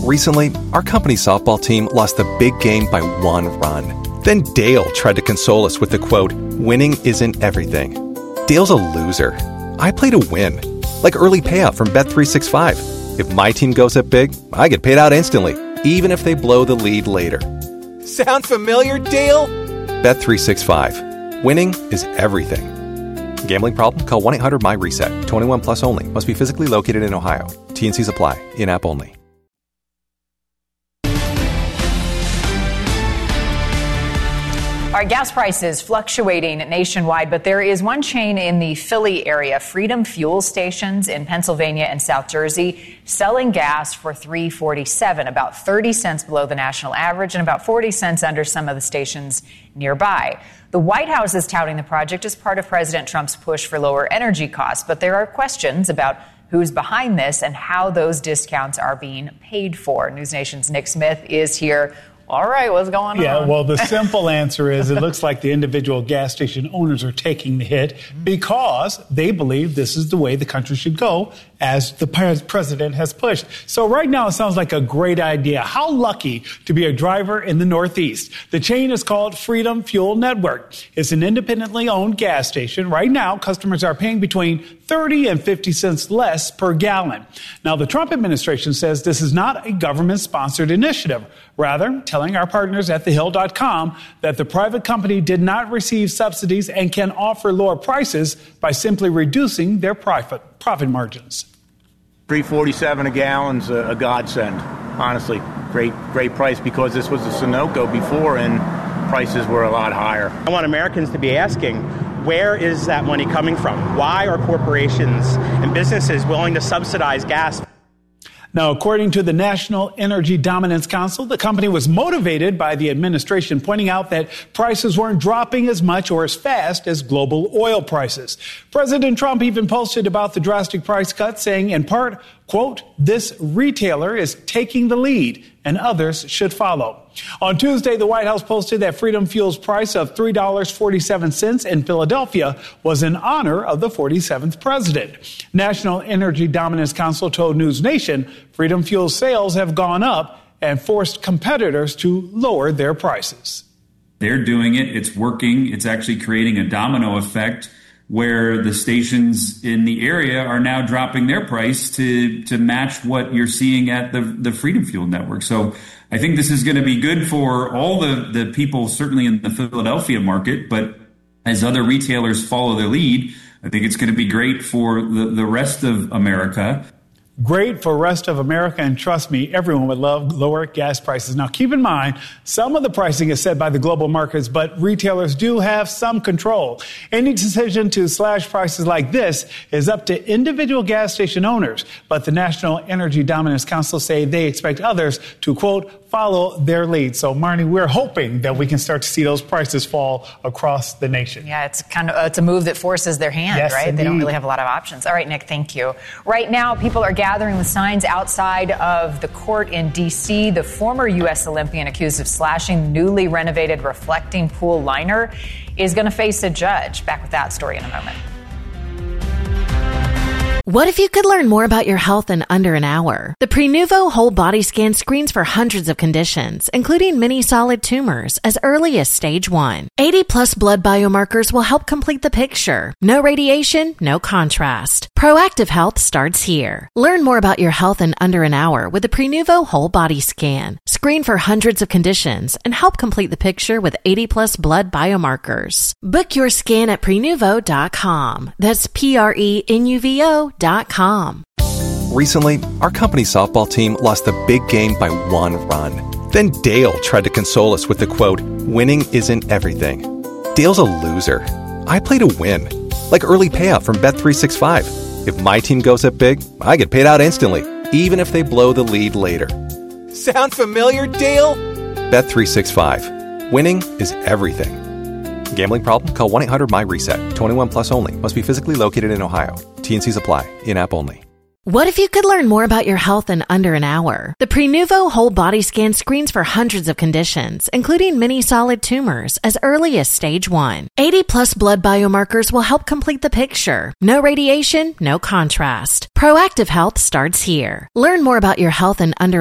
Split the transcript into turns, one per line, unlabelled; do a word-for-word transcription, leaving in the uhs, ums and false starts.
Recently, our company softball team lost the big game by one run. Then Dale tried to console us with the quote, "Winning isn't everything." Dale's a loser. I play to win. Like early payout from Bet three sixty-five. If my team goes up big, I get paid out instantly, even if they blow the lead later. Sound familiar, Dale? Bet three sixty-five. Winning is everything. Gambling problem? Call one eight hundred M Y reset. twenty-one plus only. Must be physically located in Ohio. T and Cs apply. In-app only.
All right, gas prices fluctuating nationwide, but there is one chain in the Philly area, Freedom Fuel Stations in Pennsylvania and South Jersey, selling gas for three forty-seven, about thirty cents below the national average and about forty cents under some of the stations nearby. The White House is touting the project as part of President Trump's push for lower energy costs, but there are questions about who's behind this and how those discounts are being paid for. News Nation's Nick Smith is here. All right, what's going on?
Yeah, well, the simple answer is it looks like the individual gas station owners are taking the hit because they believe this is the way the country should go, as the president has pushed. So right now it sounds like a great idea. How lucky to be a driver in the Northeast. The chain is called Freedom Fuel Network. It's an independently owned gas station. Right now, customers are paying between thirty and fifty cents less per gallon. Now, the Trump administration says this is not a government-sponsored initiative. Rather, telling our partners at the hill dot com that the private company did not receive subsidies and can offer lower prices by simply reducing their profit profit margins.
three forty-seven a gallon's a, a godsend. Honestly, great great price because this was a Sunoco before and prices were a lot higher.
I want Americans to be asking, where is that money coming from? Why are corporations and businesses willing to subsidize gas?
Now, according to the National Energy Dominance Council, the company was motivated by the administration pointing out that prices weren't dropping as much or as fast as global oil prices. President Trump even posted about the drastic price cut, saying in part, quote, "This retailer is taking the lead and others should follow." On Tuesday, the White House posted that Freedom Fuel's price of three dollars and forty-seven cents in Philadelphia was in honor of the forty-seventh president. National Energy Dominance Council told News Nation Freedom Fuel's sales have gone up and forced competitors to lower their prices.
They're doing it. It's working. It's actually creating a domino effect where the stations in the area are now dropping their price to to match what you're seeing at the, the Freedom Fuel Network. So I think this is going to be good for all the, the people, certainly in the Philadelphia market, but as other retailers follow their lead, I think it's going to be great for the, the rest of America.
Great for the rest of America, and trust me, everyone would love lower gas prices. Now, keep in mind, some of the pricing is set by the global markets, but retailers do have some control. Any decision to slash prices like this is up to individual gas station owners, but the National Energy Dominance Council say they expect others to, quote, follow their lead. So, Marnie, we're hoping that we can start to see those prices fall across the nation.
Yeah, it's kind of it's a move that forces their hand,
yes,
right?
Indeed.
They don't really have a lot of options. All right, Nick, thank you. Right now, people are gathering with signs outside of the court in D C The former U S Olympian accused of slashing the newly renovated reflecting pool liner is going to face a judge. Back with that story in a moment.
What if you could learn more about your health in under an hour? The Prenuvo whole body scan screens for hundreds of conditions, including many solid tumors, as early as stage one. eighty plus blood biomarkers will help complete the picture. No radiation, no contrast. Proactive health starts here. Learn more about your health in under an hour with the Prenuvo whole body scan. Screen for hundreds of conditions and help complete the picture with eighty plus blood biomarkers. Book your scan at prenuvo dot com. That's P R E N U V O dot com.
Recently, our company softball team lost the big game by one run. Then Dale tried to console us with the quote, "Winning isn't everything." Dale's a loser. I play to win. Like early payout from Bet three sixty-five. If my team goes up big, I get paid out instantly, even if they blow the lead later. Sound familiar, Dale? Bet three sixty-five. Winning is everything. Gambling problem? Call one eight hundred M Y reset. twenty-one plus only. Must be physically located in Ohio. T and Cs apply. In-app only.
What if you could learn more about your health in under an hour? The Prenuvo whole body scan screens for hundreds of conditions, including many solid tumors, as early as stage one. eighty plus blood biomarkers will help complete the picture. No radiation, no contrast. Proactive health starts here. Learn more about your health in under